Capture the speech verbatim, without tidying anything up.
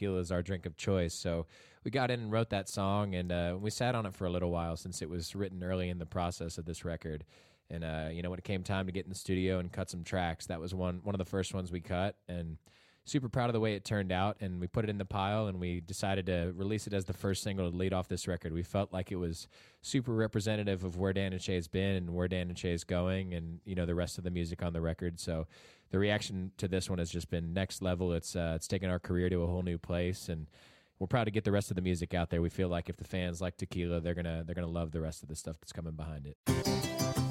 tequila is our drink of choice. So we got in and wrote that song, and uh, we sat on it for a little while since it was written early in the process of this record. And, uh, you know, when it came time to get in the studio and cut some tracks, that was one, one of the first ones we cut, and super proud of the way it turned out. And we put it in the pile, and we decided to release it as the first single to lead off this record. We felt like it was super representative of where Dan and Shay's been and where Dan and Shay's going, and, you know, the rest of the music on the record. So the reaction to this one has just been next level. It's, uh, it's taken our career to a whole new place, and we're proud to get the rest of the music out there. We feel like if the fans like tequila, they're gonna they're gonna love the rest of the stuff that's coming behind it.